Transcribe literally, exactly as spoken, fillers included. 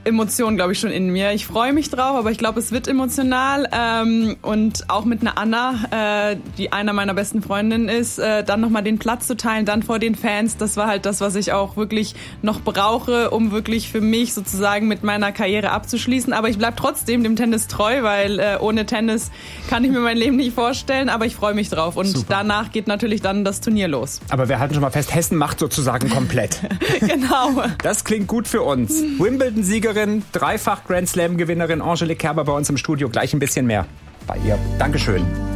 Emotionen, glaube ich, schon in mir. Ich freue mich drauf, aber ich glaube, es wird emotional. Ähm, und auch mit einer Anna, äh, die einer meiner besten Freundinnen ist, äh, dann nochmal den Platz zu teilen, dann vor den Fans, das war halt das, was ich auch wirklich noch brauche, um wirklich für mich sozusagen mit meiner Karriere abzuschließen. Aber ich bleib trotzdem dem Tennis treu, weil äh, ohne Tennis kann ich mir mein Leben nicht vorstellen, aber ich freue mich drauf. Und Super. Danach geht natürlich dann das Turnier los. Aber wir halten schon mal fest, Hessen macht sozusagen komplett. Genau. Das klingt gut für uns. Wimbledon-Siegerin, dreifach Grand Slam-Gewinnerin Angelique Kerber bei uns im Studio. Gleich ein bisschen mehr bei ihr. Dankeschön.